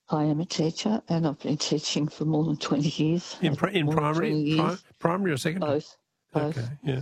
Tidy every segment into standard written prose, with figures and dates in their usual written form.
I am a teacher, and I've been teaching for more than 20 years. In primary, primary or secondary? Both. Okay, yeah.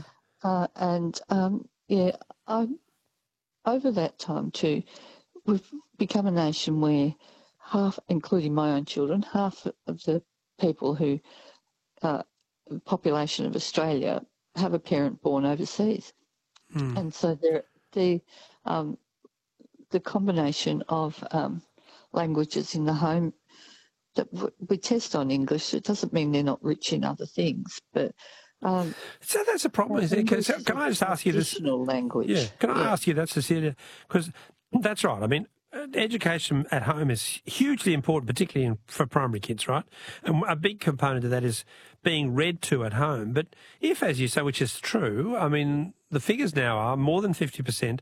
Over that time too, we've become a nation where half, including my own children, half of the people who, population of Australia, have a parent born overseas. And so the combination of languages in the home that we test on English, it doesn't mean they're not rich in other things, but so that's a problem, isn't it? Can I just ask you this? Additional language. Yeah. Can I ask you that, Cecilia? Because that's right. I mean, education at home is hugely important, particularly for primary kids, right? And a big component of that is being read to at home. But if, as you say, which is true, I mean, the figures now are more than 50%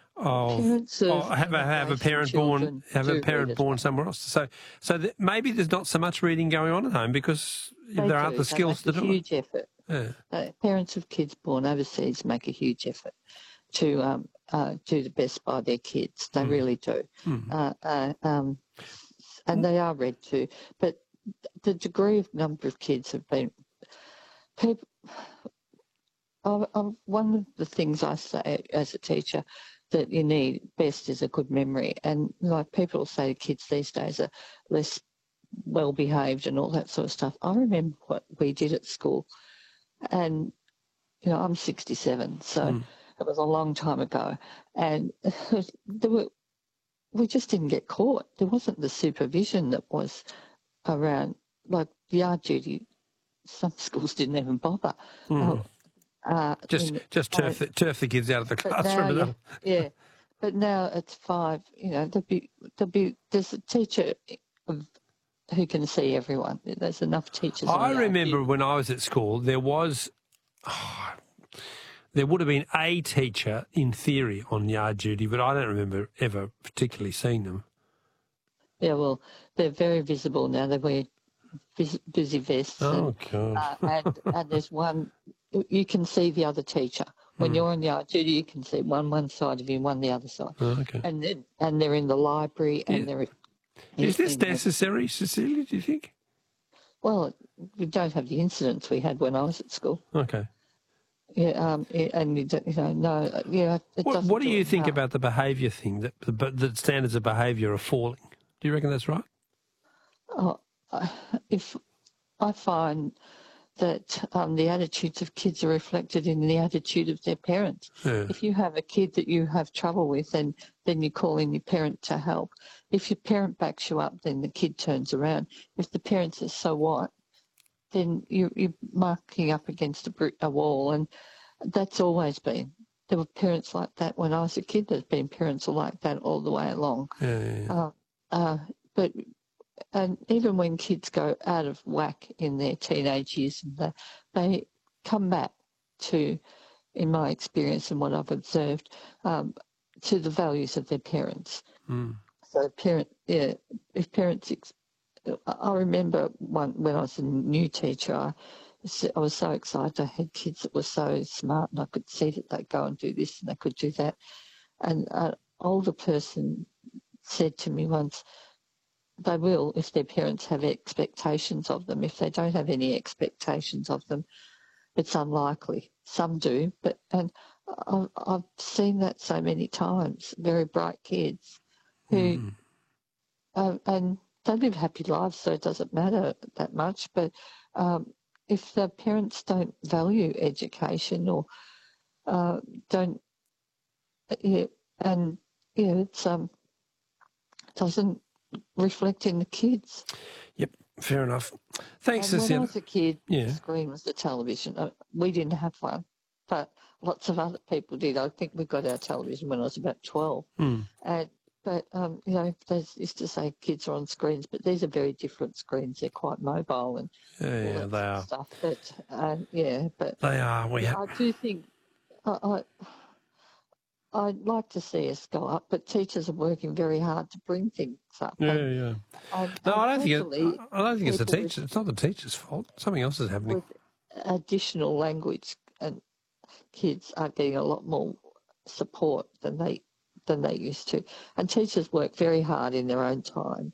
have a parent born somewhere else. So maybe there's not so much reading going on at home because there aren't the skills to do it. Huge effort. Yeah. Parents of kids born overseas make a huge effort to do the best by their kids. They really do. And they are read to. But the degree of number of kids have been people. One of the things I say as a teacher that you need best is a good memory. And like people say to kids these days are less well behaved and all that sort of stuff. I remember what we did at school, and I'm 67, so it was a long time ago, and we just didn't get caught. There wasn't the supervision that was around, like yard duty. Some schools didn't even bother. Just turf the kids out of the classroom. Yeah, but now it's 5. There's a teacher who can see everyone. There's enough teachers. I remember when I was at school, there would have been a teacher in theory on yard duty, but I don't remember ever particularly seeing them. Yeah, well, they're very visible now. They wear busy vests. Oh, God. And there's one. You can see the other teacher. When you're on yard duty, you can see one side of you, one the other side. Oh, okay. And they're in the library, and they're. Is this necessary, Cecilia, do you think? Well, we don't have the incidents we had when I was at school. Okay. Yeah, and What do you think about the behaviour thing, that standards of behaviour are falling? Do you reckon that's right? If I find that the attitudes of kids are reflected in the attitude of their parents. Yeah. If you have a kid that you have trouble with, then you call in your parent to help. If your parent backs you up, then the kid turns around. If the parent says, so what, then you're marking up against a wall. And that's always been. There were parents like that when I was a kid. There's been parents like that all the way along. And even when kids go out of whack in their teenage years, they come back to, in my experience and what I've observed, to the values of their parents. So if parents, I remember when I was a new teacher, I was so excited. I had kids that were so smart, and I could see that they'd go and do this and they could do that. And an older person said to me once, they will if their parents have expectations of them. If they don't have any expectations of them, it's unlikely. Some do, and I've seen that so many times. Very bright kids who, and they live happy lives, so it doesn't matter that much. But if the parents don't value education or doesn't reflect in the kids. Yep, fair enough. Thanks, Cecilia. When I was a kid, the screen was the television. We didn't have one, but lots of other people did. I think we got our television when I was about 12. But they used to say kids are on screens, but these are very different screens. They're quite mobile and all that stuff. But but they are. I do think I'd like to see us go up, but teachers are working very hard to bring things up. No, I don't think it's the teacher. It's not the teacher's fault. Something else is happening. With additional language, and kids are getting a lot more support than they used to. And teachers work very hard in their own time